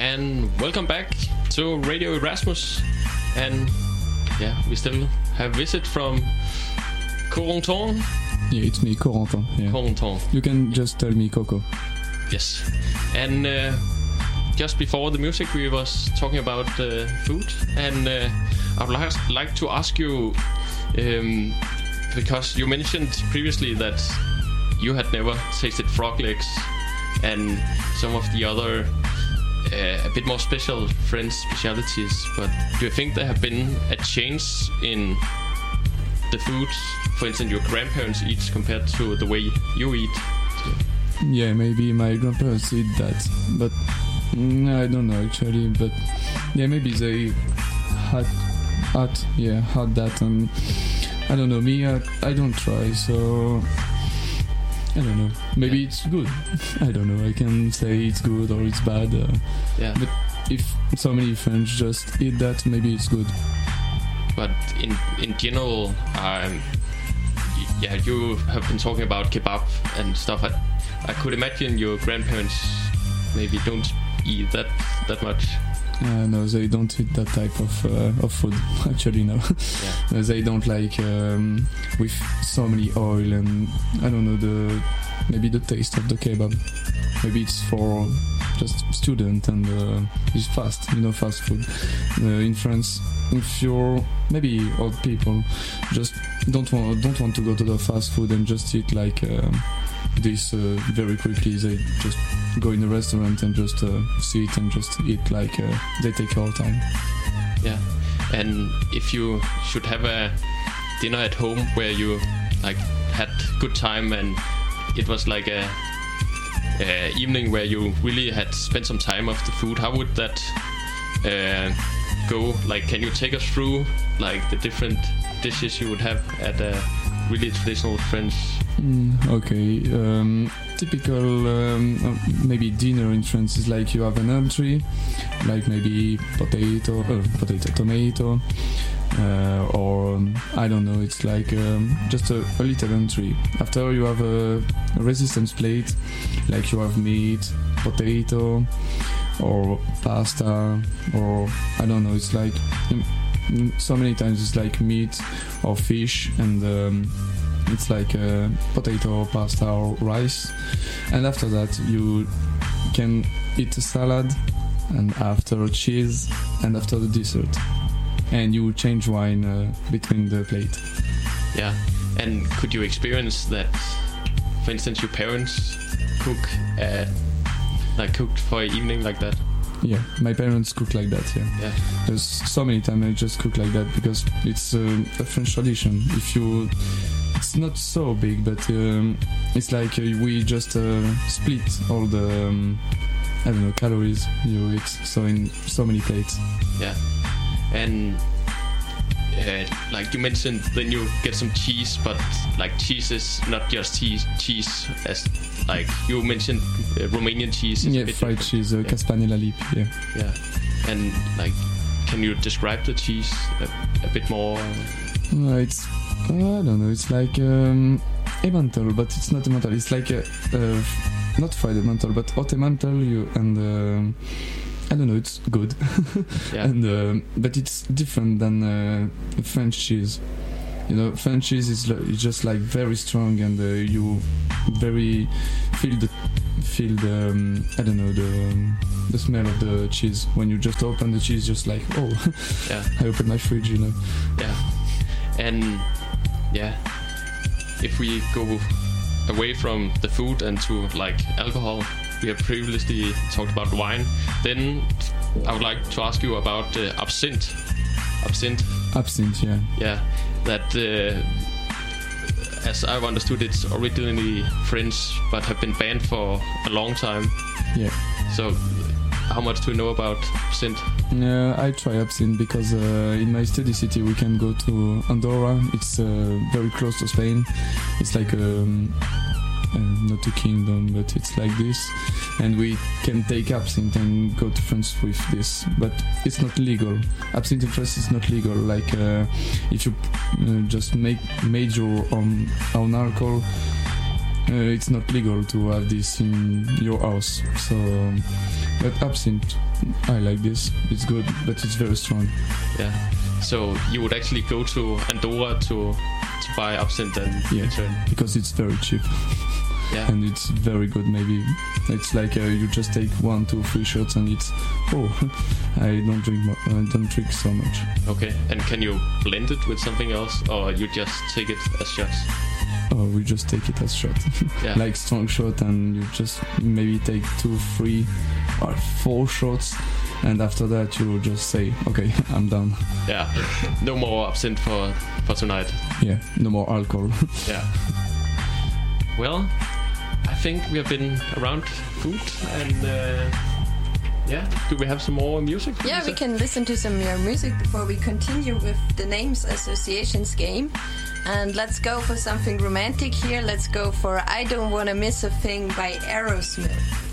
and welcome back to Radio Erasmus. And yeah, we still have visit from Corentin. Yeah, it's me, Corentin. Yeah. Corentin. You can just tell me Coco. Yes. And just before the music, we was talking about food, and I would like to ask you, because you mentioned previously that you had never tasted frog legs and some of the other a bit more special French specialities, but do you think there have been a change in the food, for instance, your grandparents eat compared to the way you eat? Yeah, maybe my grandparents eat that, but I don't know actually. But yeah, maybe they had that, and I don't know. Me, I don't try, so I don't know. Maybe it's good. I don't know. I can say it's good or it's bad. But if so many French just eat that, maybe it's good. But in general, you have been talking about kebab and stuff. I could imagine your grandparents maybe don't eat that much. No, they don't eat that type of food. Actually, no. Yeah. They don't like with so many oil, and I don't know maybe the taste of the kebab. Maybe it's for just student, and it's fast food. In France, if you're maybe old people, just don't want to go to the fast food and just eat like this very quickly. They just go in a restaurant and just sit and just eat like they take all time. Yeah, and if you should have a dinner at home where you like had good time and it was like a evening where you really had spent some time of the food, how would that go? Like, can you take us through like the different dishes you would have at a really traditional French? Okay. Typical maybe dinner in France is like you have an entree, like maybe potato, tomato, or I don't know. It's like just a little entree. After you have a resistance plate, like you have meat, potato, or pasta, or I don't know. It's like so many times it's like meat or fish, and it's like potato, pasta, or rice. And after that you can eat a salad, and after cheese, and after the dessert, and you change wine between the plate. Yeah. And could you experience that, for instance, your parents cooked for an evening like that? Yeah, my parents cook like that. Yeah. There's so many times I just cook like that because it's a French tradition. It's not so big, but it's like we just split all the calories you eat, so in so many plates. Yeah. And like you mentioned, then you get some cheese, but like cheese is not just cheese as like you mentioned Romanian cheese. Yeah, fried cheese, Caspanella lip. Yeah. And like, can you describe the cheese a bit more? It's I don't know. It's like Emmental, but it's not Emmental. It's like not fried Emmental, but hot Emmental. And I don't know. It's good. Yeah. And but it's different than French cheese. French cheese is just like very strong, and you very feel the I don't know the smell of the cheese when you just open the cheese. Just like yeah. I opened my fridge. Yeah. And yeah, if we go away from the food and to like alcohol, we have previously talked about wine. Then I would like to ask you about absinthe. Absinthe, yeah. Yeah, that as I've understood, it's originally French but have been banned for a long time. Yeah. So how much do you know about absinthe? I try absinthe because in my study city we can go to Andorra. It's very close to Spain. It's like not a kingdom, but it's like this, and we can take absinthe and go to France with this, but it's not legal. Absinthe in France is not legal. Like if you just made your own alcohol, it's not legal to have this in your house. So, but absinthe, I like this. It's good, but it's very strong. Yeah. So you would actually go to Andorra to buy absinthe and return? Because it's very cheap. Yeah. And it's very good. Maybe it's like you just take 1, 2, 3 shots and it's I don't drink so much. Okay. And can you blend it with something else, or you just take it as shots? Oh, we just take it as shot. Yeah. Like strong shot, and you just maybe take 2, 3 or 4 shots, and after that you just say, okay, I'm done. Yeah. No more absinthe for tonight. Yeah. No more alcohol. Yeah. Well, I think we have been around food, and do we have some more music? Yeah, we can listen to some more music before we continue with the Names Associations game. And let's go for something romantic here. Let's go for I Don't Wanna Miss a Thing by Aerosmith.